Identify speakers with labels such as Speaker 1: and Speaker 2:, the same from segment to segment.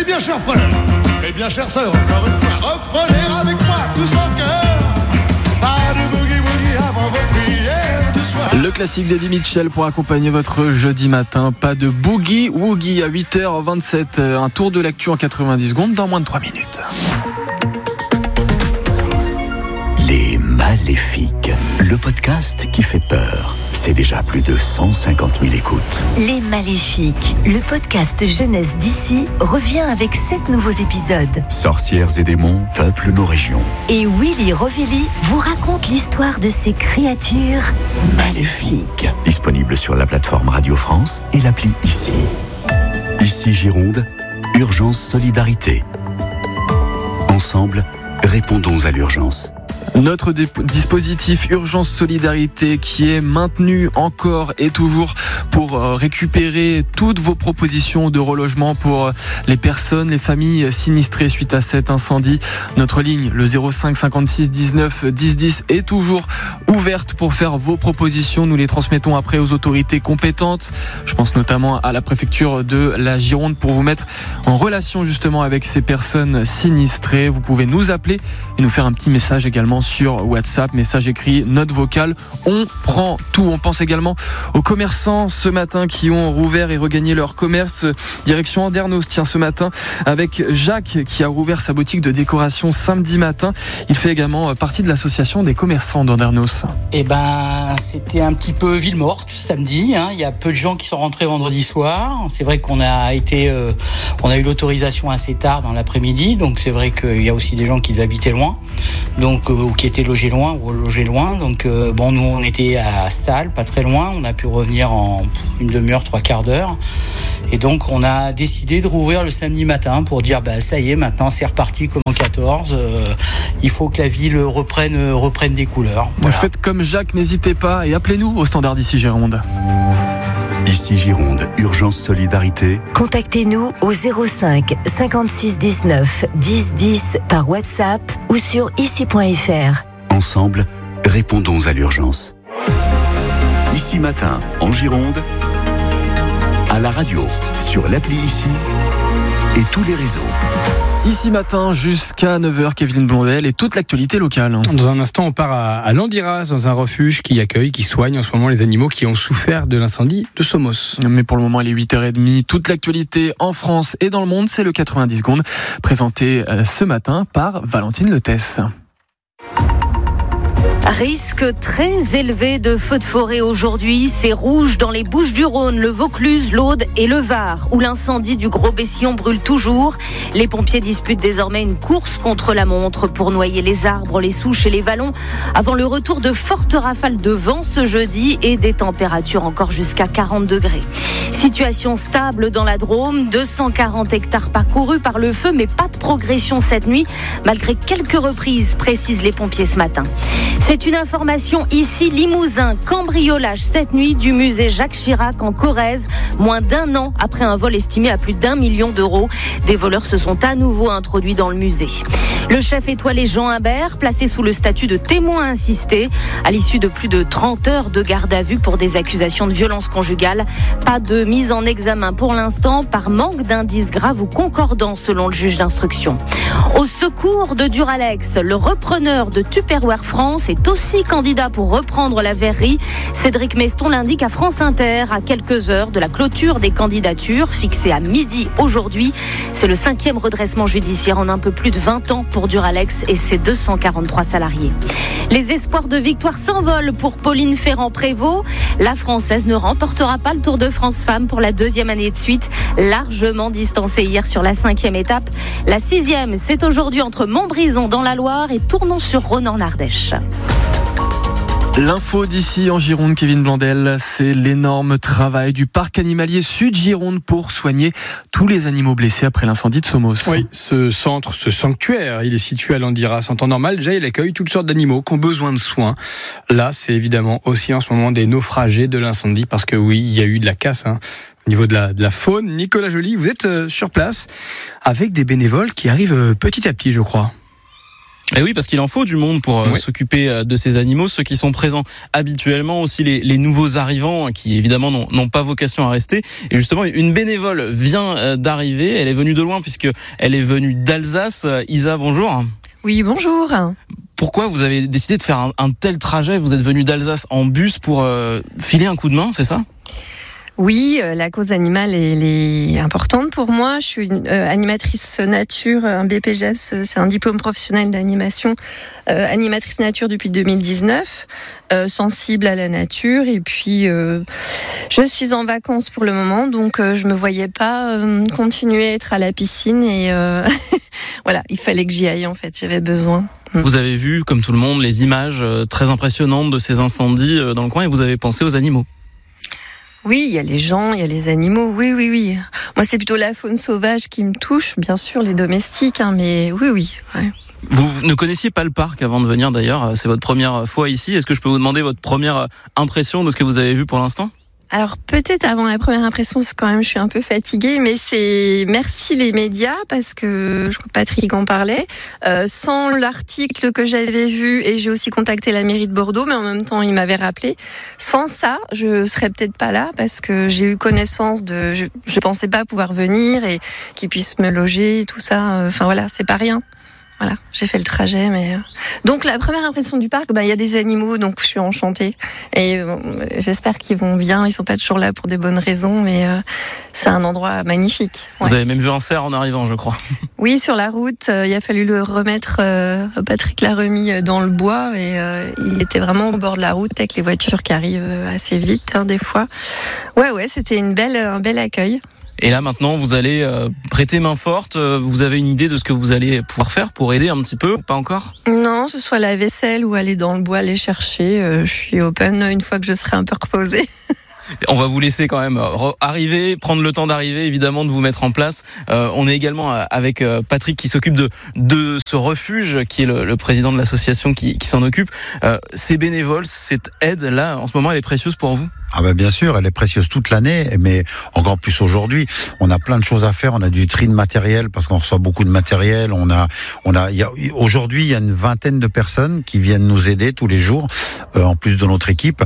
Speaker 1: Mes bien chers frères, mes bien chères sœurs, encore une fois, reprenez avec moi tout son cœur. Pas de boogie-woogie avant vos prières du soir.
Speaker 2: Le classique d'Eddie Mitchell pour accompagner votre jeudi matin. Pas de boogie-woogie à 8h27. Un tour de l'actu en 90 secondes dans moins de 3 minutes.
Speaker 3: Les Maléfiques, le podcast qui fait peur. C'est déjà plus de 150 000 écoutes.
Speaker 4: Les Maléfiques, le podcast jeunesse d'ici, revient avec 7 nouveaux épisodes.
Speaker 3: Sorcières et démons peuplent nos régions.
Speaker 4: Et Willy Rovelli vous raconte l'histoire de ces créatures maléfiques.
Speaker 3: Disponible sur la plateforme Radio France et l'appli Ici. Ici Gironde, Urgence Solidarité. Ensemble, répondons à l'urgence.
Speaker 2: Notre dispositif Urgence Solidarité qui est maintenu encore et toujours pour récupérer toutes vos propositions de relogement pour les personnes, les familles sinistrées suite à cet incendie. Notre ligne, le 05 56 19 10 10, est toujours ouverte pour faire vos propositions. Nous les transmettons après aux autorités compétentes. Je pense notamment à la préfecture de la Gironde pour vous mettre en relation justement avec ces personnes sinistrées. Vous pouvez nous appeler et nous faire un petit message également sur WhatsApp, message écrit, note vocale. On prend tout. On pense également aux commerçants ce matin qui ont rouvert et regagné leur commerce. Direction Andernos, tiens, ce matin avec Jacques qui a rouvert sa boutique de décoration samedi matin. Il fait également partie de l'association des commerçants d'Andernos.
Speaker 5: C'était un petit peu ville morte samedi. Il y a peu de gens qui sont rentrés vendredi soir. C'est vrai qu'on a eu l'autorisation assez tard dans l'après-midi, donc c'est vrai qu'il y a aussi des gens qui habitaient loin, donc ou qui étaient logés loin. Donc nous on était à Salles, pas très loin. On a pu revenir en une demi-heure, 3/4 d'heure. Et donc on a décidé de rouvrir le samedi matin pour dire ça y est, maintenant c'est reparti comme en 14. Il faut que la ville reprenne des couleurs. Voilà.
Speaker 2: Faites comme Jacques, n'hésitez pas et appelez-nous au standard d'Ici Gironde.
Speaker 3: Ici Gironde, Urgence Solidarité.
Speaker 4: Contactez-nous au 05 56 19 10 10 par WhatsApp ou sur ici.fr.
Speaker 3: Ensemble, répondons à l'urgence. Ici matin, en Gironde, à la radio, sur l'appli Ici et tous les réseaux.
Speaker 2: Ici matin jusqu'à 9h, Kevin Blondel et toute l'actualité locale.
Speaker 6: Dans un instant, on part à Landiras, dans un refuge qui soigne en ce moment les animaux qui ont souffert de l'incendie de Somos.
Speaker 2: Mais pour le moment, il est 8h30. Toute l'actualité en France et dans le monde, c'est le 90 secondes, présenté ce matin par Valentine Letesse.
Speaker 7: Risque très élevé de feux de forêt aujourd'hui. C'est rouge dans les Bouches-du-Rhône, le Vaucluse, l'Aude et le Var, où l'incendie du Gros Bessillon brûle toujours. Les pompiers disputent désormais une course contre la montre pour noyer les arbres, les souches et les vallons avant le retour de fortes rafales de vent ce jeudi et des températures encore jusqu'à 40 degrés. Situation stable dans la Drôme, 240 hectares parcourus par le feu, mais pas de progression cette nuit, malgré quelques reprises, précisent les pompiers ce matin. C'est une information ici, Limousin, cambriolage cette nuit du musée Jacques Chirac en Corrèze, moins d'1 an après un vol estimé à plus d'1 million d'euros. Des voleurs se sont à nouveau introduits dans le musée. Le chef étoilé Jean Imbert, placé sous le statut de témoin assisté, à l'issue de plus de 30 heures de garde à vue pour des accusations de violence conjugale. Pas de mise en examen pour l'instant, par manque d'indices graves ou concordants selon le juge d'instruction. Au secours de Duralex, le repreneur de Tupperware France est aussi candidat pour reprendre la verrerie. Cédric Meston l'indique à France Inter à quelques heures de la clôture des candidatures fixée à midi aujourd'hui. C'est le 5e redressement judiciaire en un peu plus de 20 ans pour Duralex et ses 243 salariés. Les espoirs de victoire s'envolent pour Pauline Ferrand-Prévot. La Française ne remportera pas le Tour de France Femmes pour la 2e année de suite, largement distancée hier sur la 5e étape. La 6e, c'est aujourd'hui entre Montbrison dans la Loire et Tournon-sur-Rhône en Ardèche.
Speaker 2: L'info d'ici en Gironde, Kevin Blondel, c'est l'énorme travail du parc animalier Sud Gironde pour soigner tous les animaux blessés après l'incendie de Somos.
Speaker 6: Oui, ce sanctuaire, il est situé à Landiras. En temps normal, déjà, il accueille toutes sortes d'animaux qui ont besoin de soins. Là, c'est évidemment aussi en ce moment des naufragés de l'incendie parce que oui, il y a eu de la casse au niveau de la faune. Nicolas Joly, vous êtes sur place avec des bénévoles qui arrivent petit à petit, je crois.
Speaker 8: Et oui, parce qu'il en faut du monde pour s'occuper de ces animaux, ceux qui sont présents habituellement, aussi les nouveaux arrivants qui évidemment n'ont pas vocation à rester. Et justement, une bénévole vient d'arriver, elle est venue de loin puisque elle est venue d'Alsace. Isa, bonjour.
Speaker 9: Oui, bonjour.
Speaker 8: Pourquoi vous avez décidé de faire un tel trajet ? Vous êtes venu d'Alsace en bus pour filer un coup de main, c'est ça ?
Speaker 9: Oui, la cause animale, elle est importante pour moi. Je suis une animatrice nature, un BPGEPS, c'est un diplôme professionnel d'animation, animatrice nature depuis 2019, sensible à la nature. Et puis, je suis en vacances pour le moment, donc je me voyais pas continuer à être à la piscine. Et voilà, il fallait que j'y aille en fait, j'avais besoin.
Speaker 8: Vous avez vu, comme tout le monde, les images très impressionnantes de ces incendies dans le coin et vous avez pensé aux animaux.
Speaker 9: Oui, il y a les gens, il y a les animaux, oui. Moi, c'est plutôt la faune sauvage qui me touche, bien sûr, les domestiques, mais oui. Ouais.
Speaker 8: Vous ne connaissiez pas le parc avant de venir d'ailleurs, c'est votre première fois ici. Est-ce que je peux vous demander votre première impression de ce que vous avez vu pour l'instant ?
Speaker 9: Alors peut-être avant la première impression, parce que quand même je suis un peu fatiguée, mais c'est merci les médias, parce que je crois que Patrick en parlait. Sans l'article que j'avais vu, et j'ai aussi contacté la mairie de Bordeaux, mais en même temps il m'avait rappelé, sans ça je serais peut-être pas là, parce que j'ai eu connaissance de... Je pensais pas pouvoir venir et qu'ils puissent me loger et tout ça, enfin voilà, c'est pas rien. Voilà, j'ai fait le trajet, mais donc la première impression du parc, il y a des animaux, donc je suis enchantée et j'espère qu'ils vont bien. Ils sont pas toujours là pour des bonnes raisons, mais c'est un endroit magnifique. Ouais.
Speaker 8: Vous avez même vu un cerf en arrivant, je crois.
Speaker 9: Oui, sur la route, il a fallu le remettre. Patrick l'a remis dans le bois et il était vraiment au bord de la route avec les voitures qui arrivent assez vite des fois. Ouais, c'était un bel accueil.
Speaker 8: Et là maintenant vous allez prêter main forte, vous avez une idée de ce que vous allez pouvoir faire pour aider un petit peu ? Pas encore ?
Speaker 9: Non, ce soit la vaisselle ou aller dans le bois les chercher, je suis open une fois que je serai un peu reposée.
Speaker 8: On va vous laisser quand même arriver, prendre le temps d'arriver, évidemment de vous mettre en place. On est également avec Patrick qui s'occupe de ce refuge, qui est le président de l'association qui s'en occupe. Ces bénévoles, cette aide là, en ce moment, elle est précieuse pour vous ?
Speaker 10: Ah ben bien sûr, elle est précieuse toute l'année, mais encore plus aujourd'hui. On a plein de choses à faire. On a du tri de matériel parce qu'on reçoit beaucoup de matériel. Aujourd'hui, il y a une vingtaine de personnes qui viennent nous aider tous les jours, en plus de notre équipe,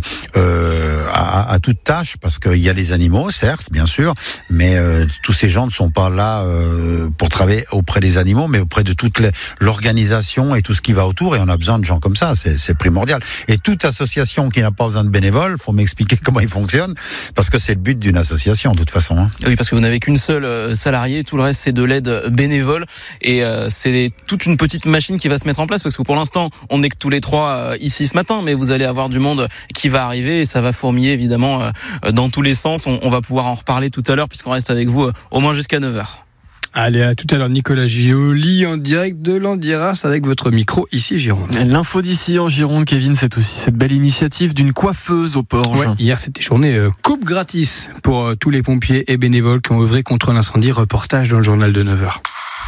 Speaker 10: à toute tâche, parce qu'il y a les animaux, certes, bien sûr, mais tous ces gens ne sont pas là pour travailler auprès des animaux, mais auprès de toute l'organisation et tout ce qui va autour. Et on a besoin de gens comme ça, c'est primordial. Et toute association qui n'a pas besoin de bénévoles, faut m'expliquer comment il fonctionne, parce que c'est le but d'une association de toute façon. Hein.
Speaker 8: Oui, parce que vous n'avez qu'une seule salariée, tout le reste c'est de l'aide bénévole, et c'est toute une petite machine qui va se mettre en place, parce que pour l'instant on n'est que tous les trois ici ce matin, mais vous allez avoir du monde qui va arriver et ça va fourmiller évidemment dans tous les sens. On va pouvoir en reparler tout à l'heure puisqu'on reste avec vous au moins jusqu'à 9h.
Speaker 6: Allez, à tout à l'heure, Nicolas Gioli en direct de l'Andiras avec votre micro ici Gironde.
Speaker 2: L'info d'ici en Gironde, Kevin, c'est aussi cette belle initiative d'une coiffeuse au Porge.
Speaker 6: Ouais, hier c'était journée coupe gratis pour tous les pompiers et bénévoles qui ont œuvré contre l'incendie. Reportage dans le journal de 9h.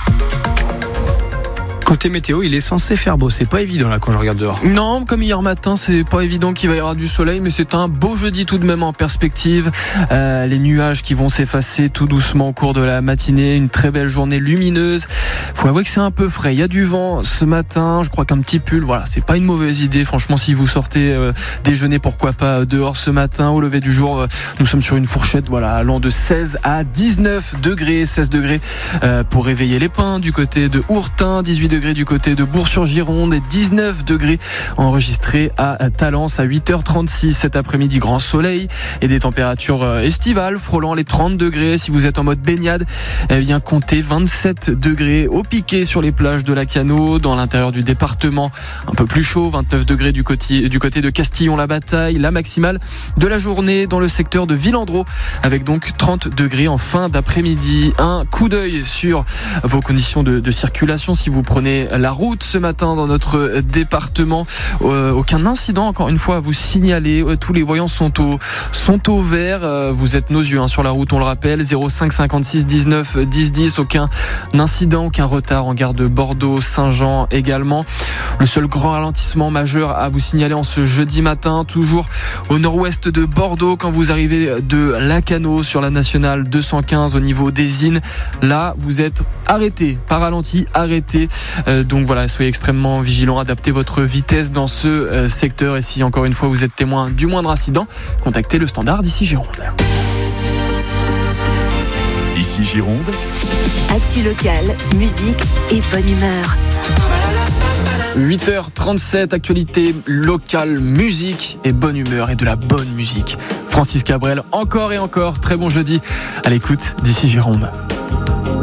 Speaker 6: Côté météo, il est censé faire beau. C'est pas évident là quand je regarde dehors.
Speaker 2: Non, comme hier matin, c'est pas évident qu'il va y avoir du soleil, mais c'est un beau jeudi tout de même en perspective. Les nuages qui vont s'effacer tout doucement au cours de la matinée. Une très belle journée lumineuse. Faut avouer que c'est un peu frais. Il y a du vent ce matin. Je crois qu'un petit pull, voilà, c'est pas une mauvaise idée. Franchement, si vous sortez déjeuner, pourquoi pas dehors ce matin au lever du jour. Nous sommes sur une fourchette, voilà, allant de 16 à 19 degrés, 16 degrés pour réveiller les pins du côté de Hourtin, 18 degrés du côté de Bourg-sur-Gironde et 19 degrés enregistrés à Talence à 8h36 cet après-midi. Grand soleil et des températures estivales frôlant les 30 degrés. Si vous êtes en mode baignade, eh bien comptez 27 degrés au piquet sur les plages de Lacanau. Dans l'intérieur du département, un peu plus chaud, 29 degrés du côté de Castillon-la-Bataille. La maximale de la journée dans le secteur de Villandreau avec donc 30 degrés en fin d'après-midi. Un coup d'œil sur vos conditions de circulation si vous prenez la route ce matin dans notre département. Aucun incident encore une fois à vous signaler. Tous les voyants sont au vert. Vous êtes nos yeux sur la route, on le rappelle. 05 56 19 10 10. Aucun incident, aucun retard en gare de Bordeaux, Saint-Jean également. Le seul grand ralentissement majeur à vous signaler en ce jeudi matin, toujours au nord-ouest de Bordeaux, quand vous arrivez de Lacanau sur la nationale 215 au niveau des Innes. Là, vous êtes arrêté, pas ralenti, arrêté Donc voilà, soyez extrêmement vigilants, adaptez votre vitesse dans ce secteur. Et si encore une fois vous êtes témoin du moindre incident, contactez le standard d'ici Gironde.
Speaker 3: Ici Gironde,
Speaker 4: Actu locale, musique et bonne humeur.
Speaker 2: 8h37, actualité locale, musique et bonne humeur et de la bonne musique. Francis Cabrel, encore et encore, très bon jeudi à l'écoute d'ici Gironde.